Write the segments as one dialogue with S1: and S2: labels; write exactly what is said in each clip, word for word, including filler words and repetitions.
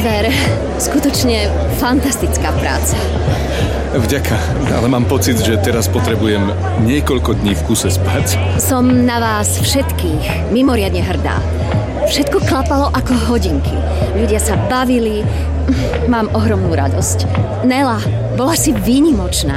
S1: Oliver, skutočne fantastická práca.
S2: Vďaka, ale mám pocit, že teraz potrebujem niekoľko dní v kuse spať.
S1: Som na vás všetkých mimoriadne hrdá. Všetko klapalo ako hodinky. Ľudia sa bavili. Mám ohromnú radosť. Nela, bola si výnimočná.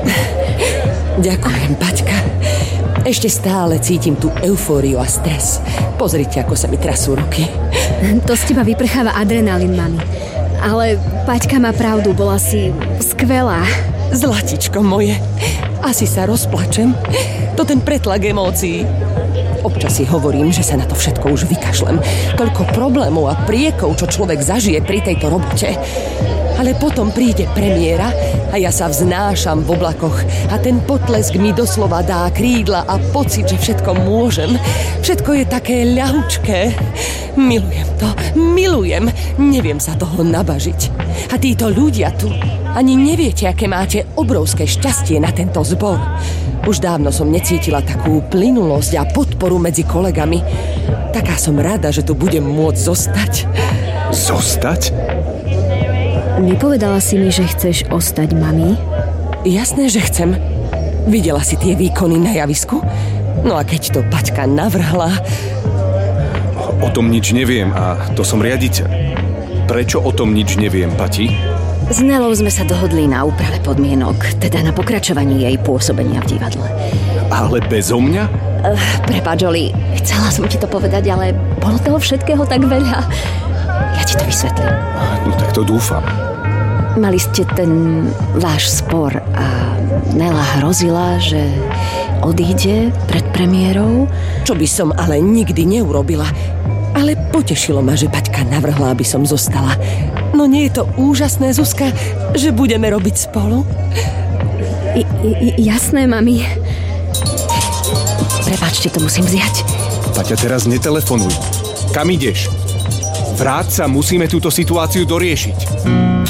S3: Ďakujem, Paťka. Ešte stále cítim tú eufóriu a stres. Pozrite, ako sa mi trasú ruky.
S4: To z teba vyprcháva adrenalín, mami. Ale Paťka má pravdu, bola si skvelá.
S3: Zlatičko moje, asi sa rozplačem. To ten pretlak emócií. Občas si hovorím, že sa na to všetko už vykašlem. Toľko problémov a priekov, čo človek zažije pri tejto robote. Ale potom príde premiéra a ja sa vznášam v oblakoch a ten potlesk mi doslova dá krídla a pocit, že všetko môžem. Všetko je také ľahučké. Milujem to, milujem. Neviem sa toho nabažiť. A títo ľudia tu, ani neviete, aké máte obrovské šťastie na tento zbor. Už dávno som necítila takú plynulosť a podporu medzi kolegami. Taká som rada, že tu budem môcť zostať.
S2: Zostať?
S4: Nepovedala si mi, že chceš ostať, mami?
S3: Jasné, že chcem. Videla si tie výkony na javisku? No a keď to Paťka navrhla...
S2: O tom nič neviem a to som riaditeľ. Prečo o tom nič neviem, Pati?
S1: S Nelou sme sa dohodli na úprave podmienok, teda na pokračovaní jej pôsobenia v divadle.
S2: Ale bezo mňa?
S1: Uh, prepáč, Oli, chcela som ti to povedať, ale bolo toho všetkého tak veľa. Ja ti to vysvetlím.
S2: No tak to dúfam.
S1: Mali ste ten váš spor a Nela hrozila, že odíde pred premiérou.
S3: Čo by som ale nikdy neurobila. Ale potešilo ma, že Paťka navrhla, aby som zostala. No nie je to úžasné, Zuzka, že budeme robiť spolu?
S4: I, i, jasné, mami.
S1: Prepáčte, to musím vziať.
S2: Paťa, teraz netelefonuj. Kam ideš? Vráť sa, musíme túto situáciu doriešiť.